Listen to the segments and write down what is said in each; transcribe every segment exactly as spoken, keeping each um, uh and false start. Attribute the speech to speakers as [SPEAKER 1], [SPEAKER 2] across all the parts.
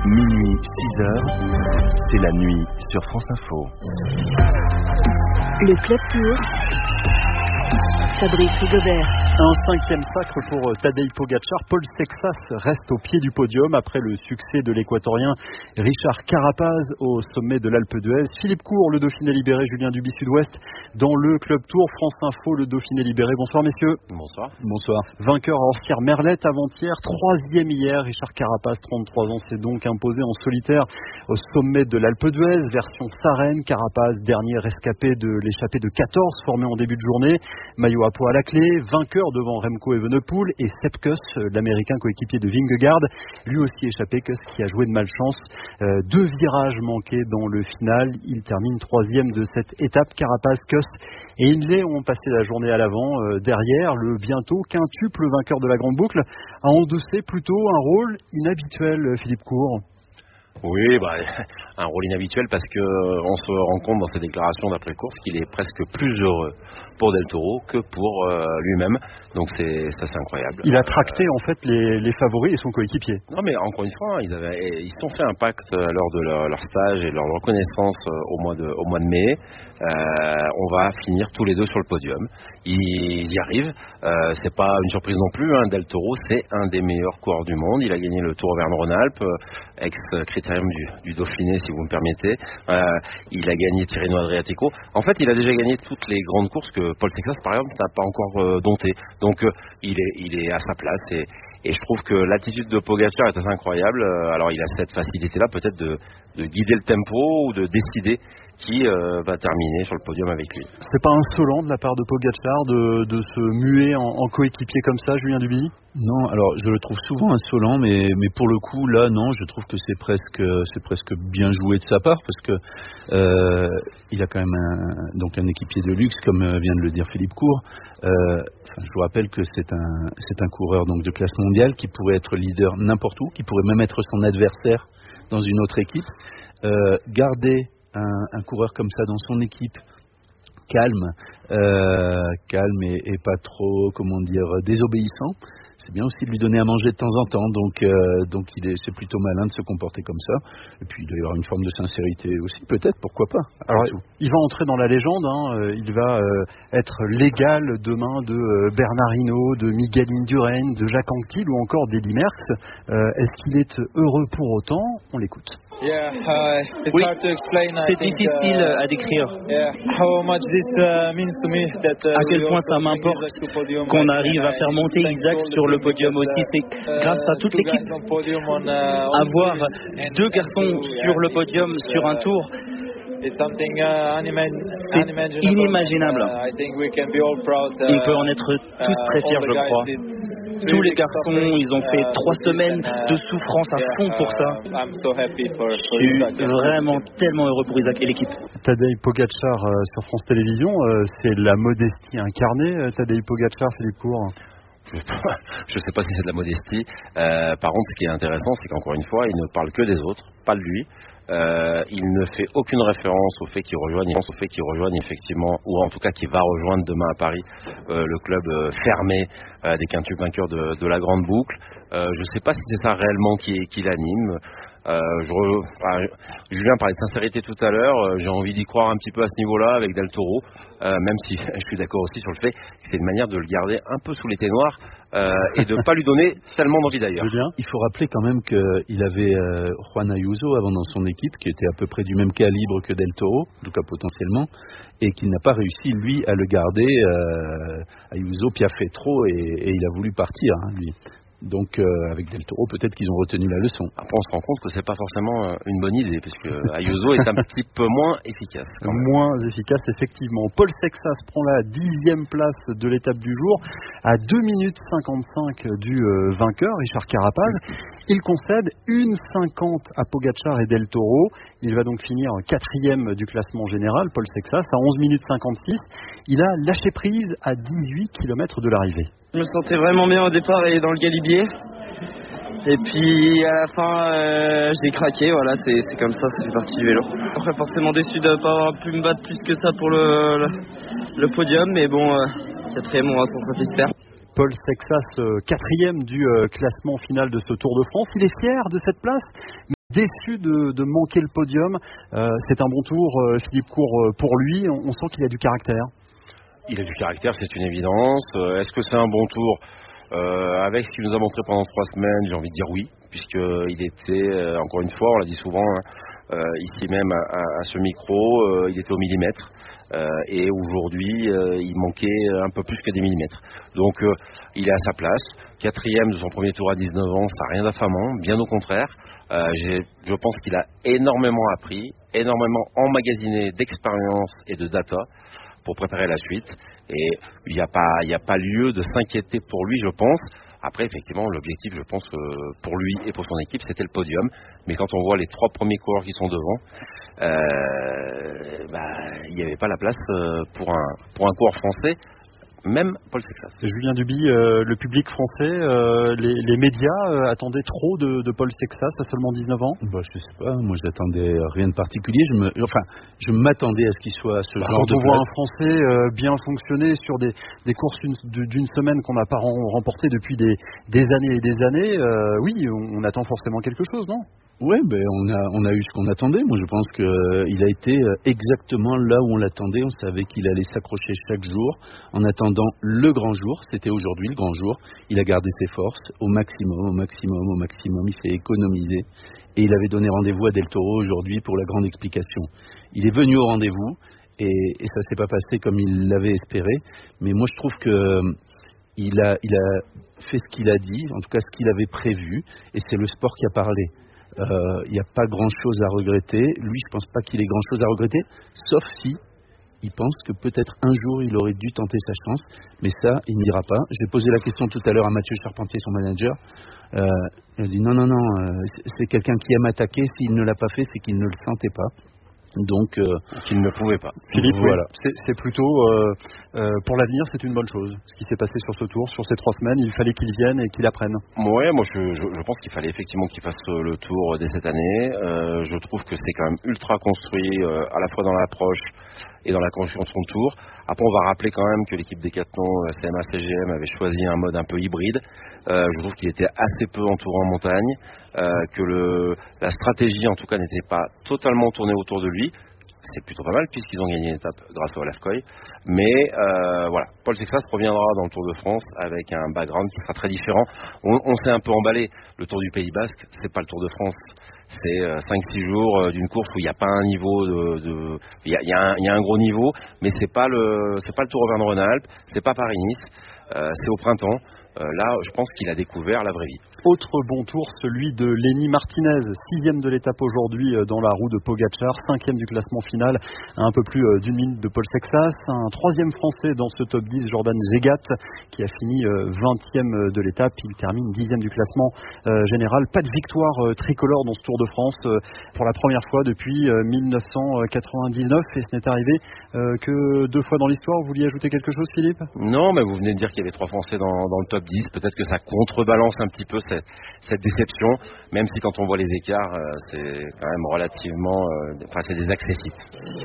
[SPEAKER 1] Minuit, six heures, c'est la nuit sur France Info.
[SPEAKER 2] Le Club Tour, Fabrice Rigobert.
[SPEAKER 3] Un cinquième sacre pour Tadej Pogačar. Paul Sexas reste au pied du podium après le succès de l'équatorien Richard Carapaz au sommet de l'Alpe d'Huez. Philippe Court, le Dauphiné libéré, Julien Duby Sud-Ouest dans le Club Tour. France Info, le Dauphiné libéré. Bonsoir messieurs.
[SPEAKER 4] Bonsoir.
[SPEAKER 3] Bonsoir. Vainqueur à Oscar Merlet avant-hier, troisième hier. Richard Carapaz, trente-trois ans, s'est donc imposé en solitaire au sommet de l'Alpe d'Huez, version Sarenne. Carapaz, dernier rescapé de l'échappée de quatorze formée en début de journée. Maillot à poids à la clé, vainqueur devant Remco Evenepoel et Sepp Kuss, l'américain coéquipier de Vingegaard, lui aussi échappé. Kuss qui a joué de malchance, euh, deux virages manqués dans le final, il termine troisième de cette étape. Carapaz, Kuss et Hindley ont passé la journée à l'avant. Euh, derrière, le bientôt quintuple vainqueur de la Grande Boucle a endossé plutôt un rôle inhabituel, Philippe Court.
[SPEAKER 4] Oui, bah, un rôle inhabituel parce que on se rend compte dans ses déclarations d'après-course qu'il est presque plus heureux pour Del Toro que pour euh, lui-même. Donc c'est ça, c'est incroyable.
[SPEAKER 3] Il a tracté euh, en fait les, les favoris et son coéquipier.
[SPEAKER 4] Non, mais encore une fois, ils avaient, ils se sont fait un pacte lors de leur, leur stage et leur reconnaissance au mois de, au mois de mai. Euh, on va finir tous les deux sur le podium. Ils y arrivent. Euh, c'est pas une surprise non plus. Hein. Del Toro, c'est un des meilleurs coureurs du monde. Il a gagné le Tour Auvergne-Rhône-Alpes, ex-critérium du, du Dauphiné, si vous me permettez. Euh, il a gagné Tirreno Adriatico. En fait, il a déjà gagné toutes les grandes courses que Paul Sexas, par exemple, n'a pas encore euh, dompté. Donc, euh, il est, il est à sa place et Et je trouve que l'attitude de Pogačar est assez incroyable. Alors il a cette facilité-là peut-être de, de guider le tempo ou de décider qui euh, va terminer sur le podium avec lui.
[SPEAKER 3] C'est pas insolent de la part de Pogačar de, de se muer en, en coéquipier comme ça, Julien Duby ?
[SPEAKER 5] Non, alors je le trouve souvent insolent, mais, mais pour le coup, là, non, je trouve que c'est presque, c'est presque bien joué de sa part, parce que euh, il a quand même un, donc un équipier de luxe, comme vient de le dire Philippe Court. Euh, enfin, je vous rappelle que c'est un, c'est un coureur donc de classe mondiale qui pourrait être leader n'importe où, qui pourrait même être son adversaire dans une autre équipe. Euh, garder un, un coureur comme ça dans son équipe, calme, euh, calme et, et pas trop, comment dire, désobéissant. C'est bien aussi de lui donner à manger de temps en temps, donc, euh, donc il est, c'est plutôt malin de se comporter comme ça. Et puis il doit y avoir une forme de sincérité aussi, peut-être, pourquoi pas.
[SPEAKER 3] Alors il va entrer dans la légende, hein. Il va euh, être l'égal demain de euh, Bernard Hinault, de Miguel Indurain, de Jacques Anquetil ou encore d'Eddy Merckx. Euh, est-ce qu'il est heureux pour autant ? On l'écoute.
[SPEAKER 6] Yeah, uh,
[SPEAKER 7] oui,
[SPEAKER 6] explain,
[SPEAKER 7] c'est
[SPEAKER 6] think,
[SPEAKER 7] difficile
[SPEAKER 6] uh,
[SPEAKER 7] à décrire.
[SPEAKER 6] Yeah, how much this, uh, means to me that, uh,
[SPEAKER 7] à quel point ça m'importe qu'on arrive à faire monter Isaac sur le podium aussi. C'est grâce à toute l'équipe. Avoir deux garçons sur le podium sur un tour, c'est inimaginable. On peut en être tous très fiers, je crois. Tous les garçons, ils ont fait trois semaines de souffrance à fond pour ça. Je suis vraiment tellement heureux pour Isaac et l'équipe.
[SPEAKER 3] Tadej Pogačar euh, sur France Télévisions, euh, c'est la modestie incarnée, euh, Tadej Pogačar, Philippe Court.
[SPEAKER 4] Je ne sais pas si c'est de la modestie. Euh, par contre, ce qui est intéressant, c'est qu'encore une fois, il ne parle que des autres, pas de lui. Euh, il ne fait aucune référence au fait qu'il rejoigne, au fait qu'il rejoigne effectivement, ou en tout cas qu'il va rejoindre demain à Paris euh, le club euh, fermé euh, des quintuples vainqueurs de, de la Grande Boucle. Euh, je ne sais pas si c'est ça réellement qui, qui l'anime. Euh, je re... enfin, Julien parlait de sincérité tout à l'heure, euh, j'ai envie d'y croire un petit peu à ce niveau-là avec Del Toro, euh, même si je suis d'accord aussi sur le fait que c'est une manière de le garder un peu sous les ténoirs euh, et de ne pas lui donner tellement d'envie d'ailleurs.
[SPEAKER 5] Il faut rappeler quand même qu'il avait euh, Juan Ayuso avant dans son équipe, qui était à peu près du même calibre que Del Toro, en tout cas potentiellement, et qu'il n'a pas réussi, lui, à le garder. Euh, Ayuso piaffait trop et, et il a voulu partir, hein, lui. Donc euh, avec Del Toro, peut-être qu'ils ont retenu la leçon.
[SPEAKER 4] Après, on se rend compte que c'est pas forcément une bonne idée, puisque Ayuso est un petit peu moins efficace.
[SPEAKER 3] Moins efficace, effectivement. Paul Sexas prend la dixième place de l'étape du jour, à deux minutes cinquante-cinq du euh, vainqueur, Richard Carapaz. Il concède une cinquante à Pogačar et Del Toro. Il va donc finir quatrième du classement général, Paul Sexas, à onze minutes cinquante-six. Il a lâché prise à dix-huit kilomètres de l'arrivée.
[SPEAKER 7] Je me sentais vraiment bien au départ et dans le galibier. Et puis à la fin, euh, j'ai craqué. Voilà, c'est, c'est comme ça, ça fait partie du vélo. Après, forcément déçu de ne pas avoir pu me battre plus que ça pour le, le, le podium. Mais bon, euh, quatrième, on va s'en satisfaire.
[SPEAKER 3] Paul Sexas, quatrième du euh, classement final de ce Tour de France. Il est fier de cette place. Déçu de, de manquer le podium, euh, c'est un bon tour, euh, Philippe Court, euh, pour lui. On, on sent qu'il a du caractère.
[SPEAKER 4] Il a du caractère, c'est une évidence. Euh, est-ce que c'est un bon tour? Euh, avec ce qu'il nous a montré pendant trois semaines, j'ai envie de dire oui, puisqu'il était, euh, encore une fois, on l'a dit souvent, hein, euh, ici même à, à, à ce micro, euh, il était au millimètre. Euh, et aujourd'hui, euh, il manquait un peu plus que des millimètres. Donc, euh, il est à sa place. Quatrième de son premier tour à dix-neuf ans, ça n'a rien d'affamant, bien au contraire. Euh, j'ai, je pense qu'il a énormément appris, énormément emmagasiné d'expérience et de data pour préparer la suite. Et il n'y a pas, il n'y a pas lieu de s'inquiéter pour lui, je pense. Après, effectivement, l'objectif, je pense que pour lui et pour son équipe, c'était le podium. Mais quand on voit les trois premiers coureurs qui sont devant, euh, bah, il n'y avait pas la place pour un, pour un coureur français, même Paul Sexas.
[SPEAKER 3] Julien Duby, euh, le public français, euh, les, les médias euh, attendaient trop de, de Paul Sexas à seulement dix-neuf ans.
[SPEAKER 5] Bah, je sais pas, moi j'attendais rien de particulier. Je me, enfin, je m'attendais à ce qu'il soit à ce
[SPEAKER 3] bah,
[SPEAKER 5] genre
[SPEAKER 3] quand
[SPEAKER 5] de
[SPEAKER 3] on voit
[SPEAKER 5] place.
[SPEAKER 3] un Français euh, bien fonctionner sur des, des courses une, d'une semaine qu'on n'a pas remportées depuis des, des années et des années, euh, oui, on, on attend forcément quelque chose, non?
[SPEAKER 5] Ouais, ben on a on a eu ce qu'on attendait. Moi, je pense que euh, il a été euh, exactement là où on l'attendait. On savait qu'il allait s'accrocher chaque jour, en attendant le grand jour. C'était aujourd'hui le grand jour. Il a gardé ses forces au maximum, au maximum, au maximum. Il s'est économisé et il avait donné rendez-vous à Del Toro aujourd'hui pour la grande explication. Il est venu au rendez-vous et, et ça s'est pas passé comme il l'avait espéré. Mais moi, je trouve que euh, il a il a fait ce qu'il a dit, en tout cas ce qu'il avait prévu, et c'est le sport qui a parlé. Il euh, n'y a pas grand-chose à regretter. Lui, je pense pas qu'il ait grand-chose à regretter, sauf si il pense que peut-être un jour il aurait dû tenter sa chance, mais ça, il ne dira pas. J'ai posé la question tout à l'heure à Mathieu Charpentier, son manager. Euh, il a dit non, non, non, euh, c'est quelqu'un qui aime attaquer. S'il ne l'a pas fait, c'est qu'il ne le sentait pas. Donc, euh,
[SPEAKER 4] qu'il ne pouvait pas.
[SPEAKER 3] Philippe,
[SPEAKER 5] voilà.
[SPEAKER 3] Oui, c'est, c'est plutôt euh, euh, pour l'avenir, c'est une bonne chose. Ce qui s'est passé sur ce tour, sur ces trois semaines, il fallait qu'il vienne et qu'il apprenne.
[SPEAKER 4] Ouais, moi je, je, je pense qu'il fallait effectivement qu'il fasse le tour dès cette année. Euh, je trouve que c'est quand même ultra construit, euh, à la fois dans l'approche et dans la construction de son tour. Après, on va rappeler quand même que l'équipe Decathlon, C M A C G M, avait choisi un mode un peu hybride. Euh, je trouve qu'il était assez peu entouré en montagne, euh, que le, la stratégie en tout cas n'était pas totalement tournée autour de lui. C'est plutôt pas mal puisqu'ils ont gagné une étape grâce au Alascoy. Mais euh, voilà, Paul Sexas reviendra dans le Tour de France avec un background qui sera très différent. On, on s'est un peu emballé. Le Tour du Pays Basque, c'est pas le Tour de France. C'est euh, cinq six jours euh, d'une course où il n'y a pas un niveau de, de il y a, y a un, y a un gros niveau, mais c'est pas le c'est pas le Tour Auvergne-Rhône-Alpes, c'est pas Paris-Nice, euh, c'est au printemps. Euh, là, je pense qu'il a découvert la vraie vie.
[SPEAKER 3] Autre bon tour, celui de Lenny Martinez, sixième de l'étape aujourd'hui dans la roue de Pogacar, cinquième du classement final, à un peu plus d'une minute de Paul Sexas. Un troisième français dans ce top dix, Jordan Zegat, qui a fini vingtième de l'étape. Il termine dixième du classement général. Pas de victoire tricolore dans ce Tour de France pour la première fois depuis dix-neuf cent quatre-vingt-dix-neuf, et ce n'est arrivé que deux fois dans l'histoire. Vous vouliez ajouter quelque chose, Philippe?
[SPEAKER 4] Non, mais vous venez de dire qu'il y avait trois français dans, dans le top dix. Peut-être que ça contrebalance un petit peu cette, cette déception, même si quand on voit les écarts, euh, c'est quand même relativement, euh, enfin c'est des accessibles.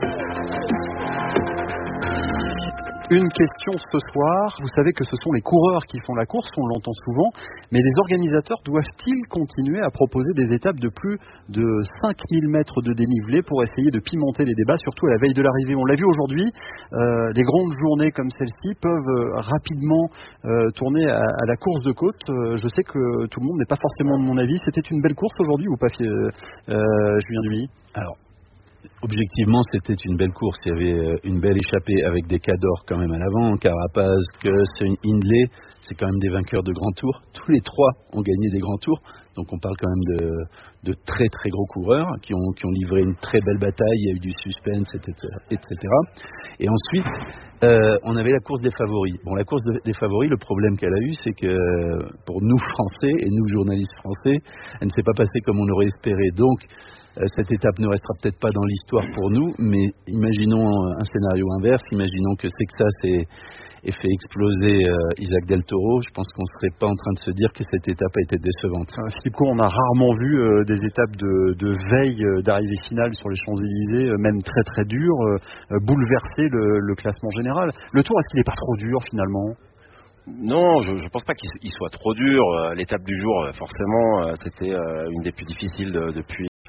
[SPEAKER 3] Une question ce soir, vous savez que ce sont les coureurs qui font la course, on l'entend souvent, mais les organisateurs doivent-ils continuer à proposer des étapes de plus de cinq mille mètres de dénivelé pour essayer de pimenter les débats, surtout à la veille de l'arrivée? On l'a vu aujourd'hui, euh, les grandes journées comme celle-ci peuvent euh, rapidement euh, tourner à, à la course de côte. Euh, je sais que tout le monde n'est pas forcément de mon avis. C'était une belle course aujourd'hui ou pas, euh, euh, Julien Duby?
[SPEAKER 5] Alors, objectivement, c'était une belle course. Il y avait une belle échappée avec des cadors quand même à l'avant. Carapaz, Kuss, Hindley, c'est quand même des vainqueurs de grands tours. Tous les trois ont gagné des grands tours. Donc on parle quand même de, de très très gros coureurs qui ont, qui ont livré une très belle bataille. Il y a eu du suspense, et cetera. et cetera. Et ensuite, euh, on avait la course des favoris. Bon, la course de, des favoris, le problème qu'elle a eu, c'est que pour nous Français et nous journalistes français, elle ne s'est pas passée comme on aurait espéré. Donc cette étape ne restera peut-être pas dans l'histoire pour nous, mais imaginons un scénario inverse, imaginons que Sexas ait, ait fait exploser euh, Isaac Del Toro. Je pense qu'on ne serait pas en train de se dire que cette étape a été décevante.
[SPEAKER 3] Philippe Court, on a rarement vu euh, des étapes de, de veille euh, d'arrivée finale sur les Champs-Élysées, euh, même très très dures, euh, bouleverser le, le classement général. Le Tour, est-ce qu'il n'est pas trop dur finalement ?
[SPEAKER 4] Non, je ne pense pas qu'il soit trop dur. L'étape du jour, forcément, c'était une des plus difficiles de, depuis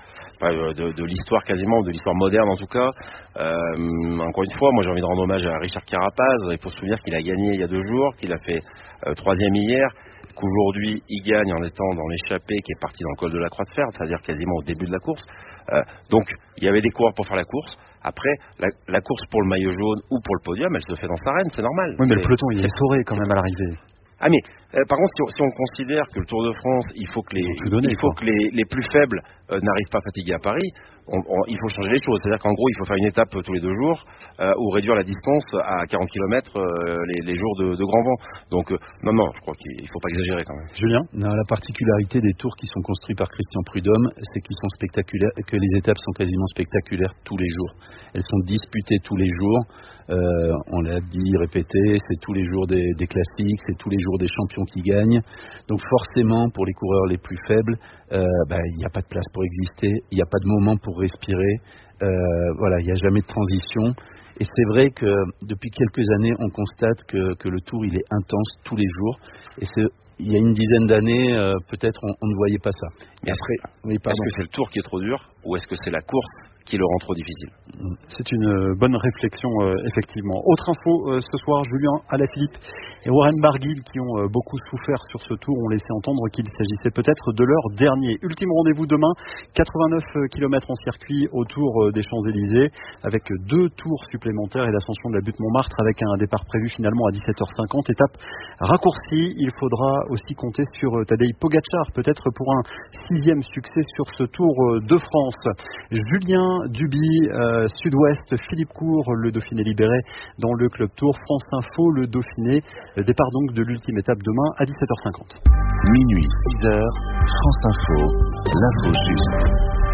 [SPEAKER 4] enfin, de, de l'histoire quasiment, de l'histoire moderne en tout cas. Euh, encore une fois, moi j'ai envie de rendre hommage à Richard Carapaz. Il faut se souvenir qu'il a gagné il y a deux jours, qu'il a fait euh, troisième hier, qu'aujourd'hui il gagne en étant dans l'échappée qui est parti dans le col de la Croix de Fer, c'est-à-dire quasiment au début de la course. Euh, donc il y avait des coureurs pour faire la course. Après, la, la course pour le maillot jaune ou pour le podium, elle se fait dans sa reine, c'est normal.
[SPEAKER 3] Oui, mais
[SPEAKER 4] c'est,
[SPEAKER 3] le peloton, il est essoré quand même à l'arrivée.
[SPEAKER 4] Ah mais euh, par contre, si on, si on considère que le Tour de France, il faut que les,
[SPEAKER 3] donner,
[SPEAKER 4] il faut que les, les plus faibles euh, n'arrivent pas fatigués à Paris, on, on, il faut changer les choses. C'est-à-dire qu'en gros, il faut faire une étape tous les deux jours euh, ou réduire la distance à quarante kilomètres euh, les, les jours de, de grand vent. Donc euh, non, non, je crois qu'il ne faut pas exagérer quand même.
[SPEAKER 3] Julien ?
[SPEAKER 5] Non, la particularité des tours qui sont construits par Christian Prudhomme, c'est qu'ils sont spectaculaires, que les étapes sont quasiment spectaculaires tous les jours. Elles sont disputées tous les jours. Euh, on l'a dit, répété, c'est tous les jours des, des classiques, c'est tous les jours des champions qui gagnent. Donc forcément, pour les coureurs les plus faibles, euh, bah, il n'y a pas de place pour exister, il n'y a pas de moment pour respirer. Euh, voilà, il n'y a jamais de transition. Et c'est vrai que depuis quelques années, on constate que, que le Tour, il est intense tous les jours. Et c'est, il y a une dizaine d'années, euh, peut-être, on, on ne voyait pas ça.
[SPEAKER 4] Mais après,
[SPEAKER 5] oui,
[SPEAKER 4] est-ce que c'est le Tour qui est trop dur ou est-ce que c'est la course qui le rend trop difficile?
[SPEAKER 3] C'est une bonne réflexion, euh, effectivement. Autre info euh, ce soir, Julien Alaphilippe et Warren Barguil, qui ont euh, beaucoup souffert sur ce Tour, ont laissé entendre qu'il s'agissait peut-être de leur dernier. Ultime rendez-vous demain, quatre-vingt-neuf kilomètres en circuit autour euh, des Champs-Élysées, avec deux tours supplémentaires et l'ascension de la butte Montmartre, avec un départ prévu finalement à dix-sept heures cinquante. Étape raccourcie. Il faudra aussi compter sur euh, Tadej Pogačar, peut-être pour un sixième succès sur ce Tour euh, de France. Julien Duby, euh, Sud-Ouest, Philippe Court, le Dauphiné libéré dans le Club Tour, France Info, le Dauphiné, le départ donc de l'ultime étape demain à dix-sept heures cinquante.
[SPEAKER 1] Minuit, six heures, France Info, l'info juste.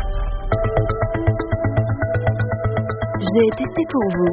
[SPEAKER 2] J'ai testé pour vous.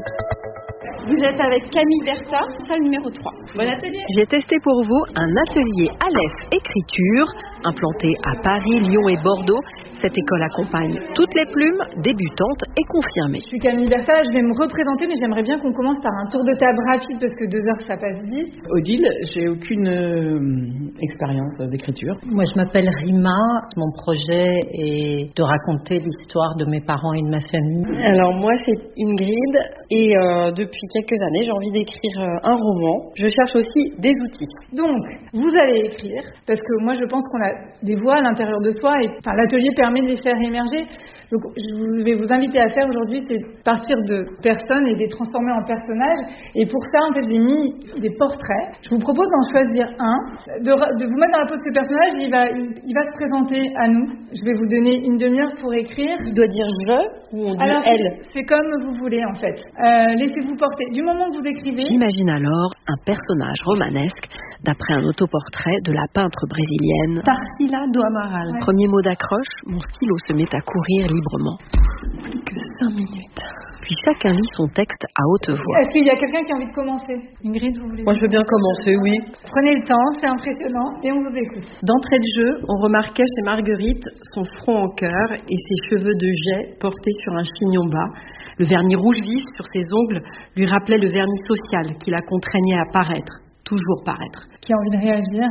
[SPEAKER 8] Vous êtes avec Camille Bertha, salle numéro trois. Bon atelier.
[SPEAKER 2] J'ai testé pour vous un atelier Aleph Écriture, implanté à Paris, Lyon et Bordeaux. Cette école accompagne toutes les plumes, débutantes et confirmées.
[SPEAKER 8] Je suis Camille Bertha, je vais me représenter, mais j'aimerais bien qu'on commence par un tour de table rapide parce que deux heures ça passe vite.
[SPEAKER 9] Odile, j'ai aucune euh, expérience d'écriture.
[SPEAKER 10] Moi je m'appelle Rima, mon projet est de raconter l'histoire de mes parents et de ma famille.
[SPEAKER 11] Alors moi c'est Ingrid et euh, depuis quelques années j'ai envie d'écrire euh, un roman. Je cherche aussi des outils.
[SPEAKER 8] Donc vous allez écrire parce que moi je pense qu'on a des voix à l'intérieur de soi et enfin, l'atelier permet de les faire émerger. Donc je vais vous inviter à faire aujourd'hui, c'est partir de personnes et de les transformer en personnages. Et pour ça, en fait, j'ai mis des portraits. Je vous propose d'en choisir un, de, de vous mettre dans la pose de ce personnage. Il va, il, il va se présenter à nous. Je vais vous donner une demi-heure pour écrire.
[SPEAKER 11] Il doit dire je ou on dit
[SPEAKER 8] alors,
[SPEAKER 11] elle.
[SPEAKER 8] C'est comme vous voulez, en fait. Euh, laissez-vous porter. Du moment que vous écrivez...
[SPEAKER 2] J'imagine alors un personnage romanesque d'après un autoportrait de la peintre brésilienne
[SPEAKER 11] Tarsila do Amaral.
[SPEAKER 2] Ouais. Premier mot d'accroche, mon stylo se met à courir librement.
[SPEAKER 11] Plus que cinq minutes.
[SPEAKER 2] Puis chacun lit son texte à haute voix.
[SPEAKER 8] Est-ce qu'il y a quelqu'un qui a envie de commencer? Ingrid, vous voulez?
[SPEAKER 11] Moi, je veux bien commencer, oui.
[SPEAKER 8] Prenez le temps, c'est impressionnant, et on vous écoute.
[SPEAKER 11] D'entrée de jeu, on remarquait chez Marguerite son front en cœur et ses cheveux de jet portés sur un chignon bas. Le vernis rouge vif sur ses ongles lui rappelait le vernis social qui la contraignait à paraître, toujours paraître.
[SPEAKER 8] Qui a envie de réagir?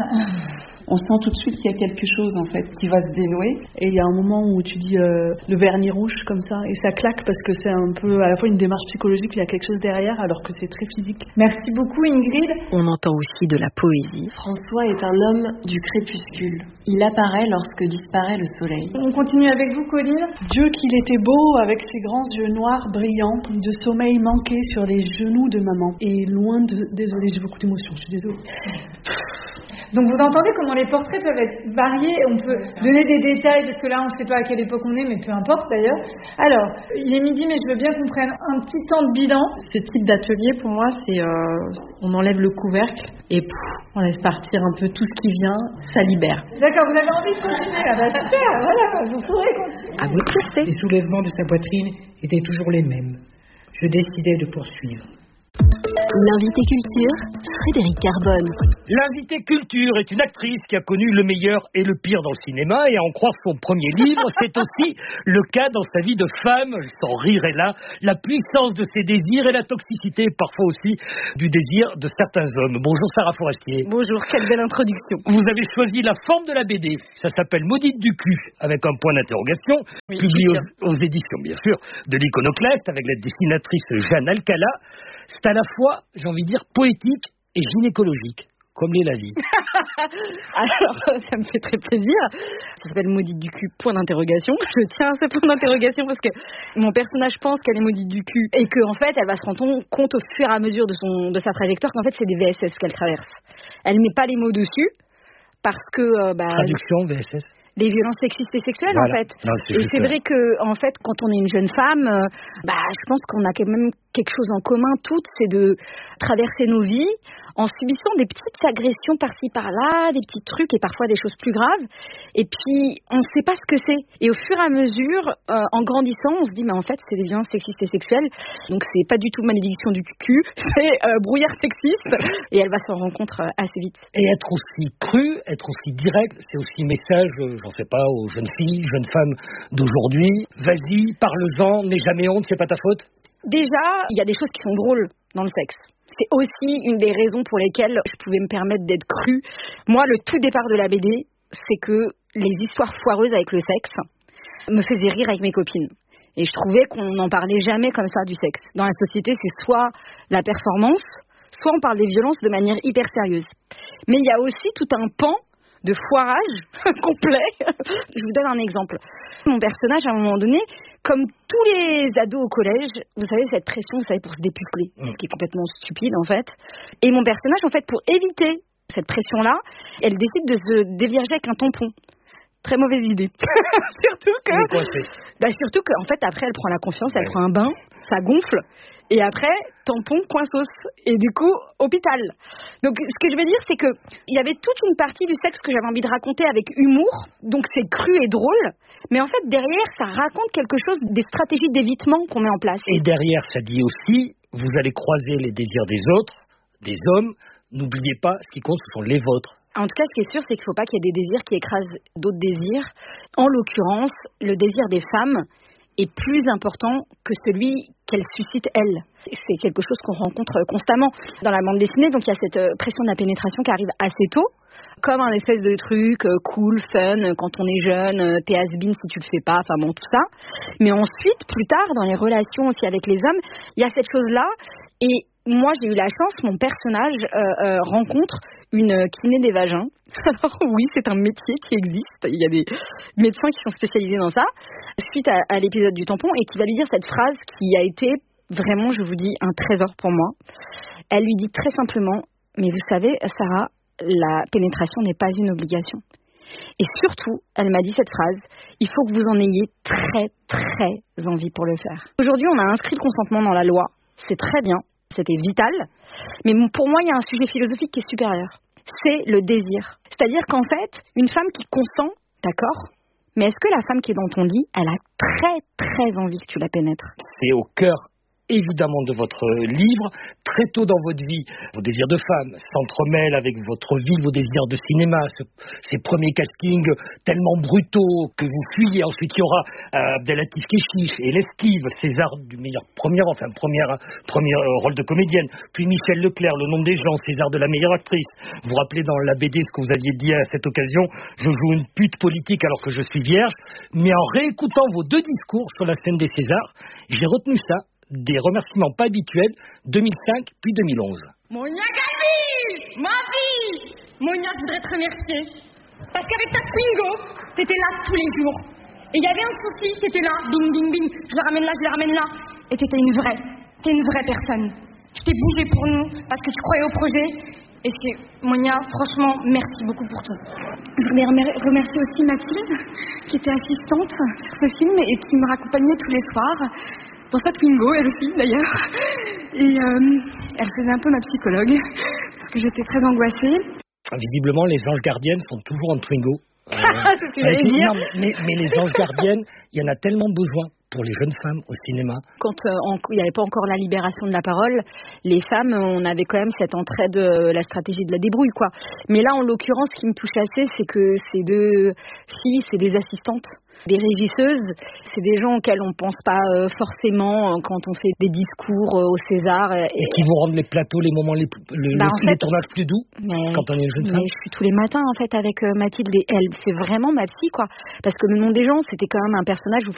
[SPEAKER 9] On sent tout de suite qu'il y a quelque chose en fait qui va se dénouer et il y a un moment où tu dis euh, le vernis rouge comme ça et ça claque parce que c'est un peu à la fois une démarche psychologique, il y a quelque chose derrière alors que c'est très physique.
[SPEAKER 8] Merci beaucoup Ingrid.
[SPEAKER 2] On entend aussi de la poésie.
[SPEAKER 11] François est un homme du crépuscule. Il apparaît lorsque disparaît le soleil.
[SPEAKER 8] On continue avec vous Colline.
[SPEAKER 9] Dieu qu'il était beau avec ses grands yeux noirs brillants, de sommeil manqué sur les genoux de maman et loin de... Désolée, j'ai beaucoup d'émotions, je suis désolée.
[SPEAKER 8] Donc vous entendez comment les portraits peuvent être variés, on peut donner des détails parce que là on ne sait pas à quelle époque on est, mais peu importe d'ailleurs. Alors, il est midi mais je veux bien qu'on prenne un petit temps de bilan.
[SPEAKER 11] Ce type d'atelier pour moi c'est euh, on enlève le couvercle et pouf, on laisse partir un peu tout ce qui vient, ça libère.
[SPEAKER 8] D'accord, vous avez envie de continuer là, bah super, voilà, vous pourrez continuer.
[SPEAKER 2] À vous de tester.
[SPEAKER 12] Les soulèvements de sa poitrine étaient toujours les mêmes. Je décidai de poursuivre. L'invité culture, Frédéric Carbone.
[SPEAKER 13] L'invité culture est une actrice qui a connu le meilleur et le pire dans le cinéma, et à en croire son premier livre, c'est aussi le cas dans sa vie de femme. Son rire est là, la puissance de ses désirs et la toxicité parfois aussi du désir de certains hommes. Bonjour Sarah Forestier.
[SPEAKER 14] Bonjour, quelle belle introduction.
[SPEAKER 13] Vous avez choisi la forme de la B D, ça s'appelle Maudite du cul, avec un point d'interrogation, oui, publié aux, aux éditions bien sûr de l'Iconoclaste, avec la dessinatrice Jeanne Alcala. C'est à la fois, j'ai envie de dire, poétique et gynécologique, comme l'est la vie.
[SPEAKER 14] Alors, ça me fait très plaisir. Ça s'appelle Maudite du cul, point d'interrogation. Je tiens à ce point d'interrogation parce que mon personnage pense qu'elle est maudite du cul et qu'en fait, elle va se rendre compte au fur et à mesure de, son, de sa trajectoire qu'en fait, c'est des V S S qu'elle traverse. Elle met pas les mots dessus parce que... Euh, bah,
[SPEAKER 13] Traduction, V S S.
[SPEAKER 14] Des violences sexistes et sexuelles,
[SPEAKER 13] voilà.
[SPEAKER 14] en fait.
[SPEAKER 13] Non, c'est
[SPEAKER 14] et c'est vrai que, en fait, quand on est une jeune femme, euh, bah, je pense qu'on a quand même quelque chose en commun toutes, c'est de traverser nos vies en subissant des petites agressions par-ci par-là, des petits trucs et parfois des choses plus graves. Et puis, on ne sait pas ce que c'est. Et au fur et à mesure, euh, en grandissant, on se dit, mais en fait, c'est des violences sexistes et sexuelles. Donc, c'est pas du tout malédiction du cul, c'est euh, brouillard sexiste. Et elle va s'en rendre compte euh, assez vite.
[SPEAKER 13] Et être aussi cru, être aussi direct, c'est aussi message, euh, j'en sais pas, aux jeunes filles, jeunes femmes d'aujourd'hui. Vas-y, parle-en, n'aie jamais honte, c'est pas ta faute.
[SPEAKER 14] Déjà, il y a des choses qui sont drôles dans le sexe. C'est aussi une des raisons pour lesquelles je pouvais me permettre d'être crue. Moi, le tout départ de la B D, c'est que les histoires foireuses avec le sexe me faisaient rire avec mes copines. Et je trouvais qu'on n'en parlait jamais comme ça du sexe. Dans la société, c'est soit la performance, soit on parle des violences de manière hyper sérieuse. Mais il y a aussi tout un pan de foirage complet. Je vous donne un exemple. Mon personnage, à un moment donné, comme tous les ados au collège, vous savez, cette pression, vous savez, pour se dépuceler, ce qui est complètement stupide, en fait. Et mon personnage, en fait, pour éviter cette pression-là, elle décide de se dévierger avec un tampon. Très mauvaise idée. surtout que... Bah, surtout qu'en fait, après, elle prend la confiance, elle ouais. prend un bain, ça gonfle. Et après, tampon, coinsos. Et du coup, hôpital. Donc, ce que je veux dire, c'est que il y avait toute une partie du sexe que j'avais envie de raconter avec humour. Donc, c'est cru et drôle. Mais en fait, derrière, ça raconte quelque chose des stratégies d'évitement qu'on met en place.
[SPEAKER 13] Et derrière, ça dit aussi, vous allez croiser les désirs des autres, des hommes. N'oubliez pas, ce qui compte, ce sont les vôtres.
[SPEAKER 14] En tout cas, ce qui est sûr, c'est qu'il ne faut pas qu'il y ait des désirs qui écrasent d'autres désirs. En l'occurrence, le désir des femmes est plus important que celui qu'elle suscite elle. C'est quelque chose qu'on rencontre constamment dans la bande dessinée, donc il y a cette pression de la pénétration qui arrive assez tôt, comme un espèce de truc cool, fun, quand on est jeune, t'es has-been si tu le fais pas, enfin bon, tout ça. Mais ensuite, plus tard, dans les relations aussi avec les hommes, il y a cette chose-là, et moi j'ai eu la chance, mon personnage euh, euh, rencontre une kiné des vagins. Alors oui, c'est un métier qui existe. Il y a des médecins qui sont spécialisés dans ça, suite à, à l'épisode du tampon, et qui va lui dire cette phrase qui a été vraiment, je vous dis, un trésor pour moi. Elle lui dit très simplement, mais vous savez, Sarah, la pénétration n'est pas une obligation. Et surtout, elle m'a dit cette phrase, il faut que vous en ayez très, très envie pour le faire. Aujourd'hui, on a inscrit le consentement dans la loi. C'est très bien, c'était vital. Mais pour moi, il y a un sujet philosophique qui est supérieur. C'est le désir. C'est-à-dire qu'en fait, une femme qui consent, d'accord, mais est-ce que la femme qui est dans ton lit, elle a très très envie que tu la pénètres ?
[SPEAKER 13] C'est au cœur évidemment de votre livre. Très tôt dans votre vie, vos désirs de femme s'entremêlent avec votre vie, vos désirs de cinéma, ce, ces premiers castings tellement brutaux que vous fuyez. Ensuite, il y aura euh, Abdelatif Kechiche et L'Esquive, César du meilleur premier, enfin premier, premier euh, rôle de comédienne. Puis Michel Leclerc, Le Nom des gens, César de la meilleure actrice. Vous vous rappelez dans la B D ce que vous aviez dit à cette occasion, je joue une pute politique alors que je suis vierge. Mais en réécoutant vos deux discours sur la scène des Césars, j'ai retenu ça. Des remerciements pas habituels, deux mille cinq puis deux mille onze.
[SPEAKER 15] Monia Gabi, ma vie, Monia, je voudrais te remercier. Parce qu'avec ta Twingo, t'étais là tous les jours. Et il y avait un souci, t'étais là, bing, bing, bing, je le ramène là, je le ramène là. Et t'étais une vraie, t'es une vraie personne. Tu t'es bougé pour nous, parce que tu croyais au projet. Et c'est, Monia, franchement, merci beaucoup pour tout. Je voulais remercier aussi Mathilde, qui était assistante sur ce film et qui me raccompagnait tous les soirs. Dans sa Twingo, elle aussi d'ailleurs. Et euh, elle faisait un peu ma psychologue, parce que j'étais très angoissée.
[SPEAKER 13] Visiblement, les anges gardiennes sont toujours en Twingo.
[SPEAKER 14] Euh, c'est ce que j'allais dire.
[SPEAKER 13] Non, mais, mais les anges gardiennes, il y en a tellement besoin pour les jeunes femmes au cinéma.
[SPEAKER 14] Quand euh, il n'y avait pas encore la libération de la parole, les femmes, on avait quand même cette entraide, euh, la stratégie de la débrouille, quoi. Mais là, en l'occurrence, ce qui me touche assez, c'est que ces deux filles, c'est des assistantes. Des régisseuses, c'est des gens auxquels on ne pense pas euh, forcément euh, quand on fait des discours euh, au César. Et,
[SPEAKER 13] et qui vous rendent les plateaux, les moments, les, le,
[SPEAKER 14] bah,
[SPEAKER 13] le,
[SPEAKER 14] fait,
[SPEAKER 13] les tournages plus doux
[SPEAKER 14] mais,
[SPEAKER 13] quand on est une jeune femme.
[SPEAKER 14] Mais je suis tous les matins en fait avec euh, Mathilde et elle, c'est vraiment ma psy, quoi. Parce que Le Nom des gens, c'était quand même un personnage où